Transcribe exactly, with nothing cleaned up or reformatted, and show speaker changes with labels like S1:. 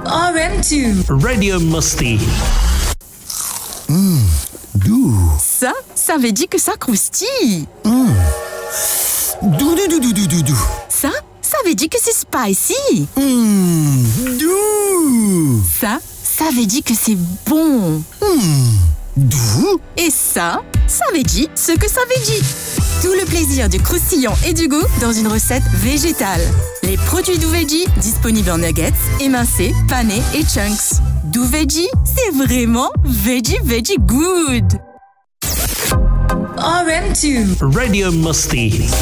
S1: R M deux.
S2: Radio Musty.
S3: Mmh, doux.
S4: Ça, ça veut dire que ça croustille.
S3: Mmh. Doux, doux, doux, doux, doux, doux.
S4: Ça, ça veut dire que c'est spicy.
S3: Mmh, doux.
S4: Ça, ça veut dire que c'est bon.
S3: Mmh, doux.
S4: Et ça, ça veut dire ce que ça veut dire. Tout le plaisir du croustillant et du goût dans une recette végétale. Les produits DoVeggie disponibles en nuggets, émincés, panés et chunks. DoVeggie, c'est vraiment veggie veggie good.
S1: R M deux.
S2: Radio Musty.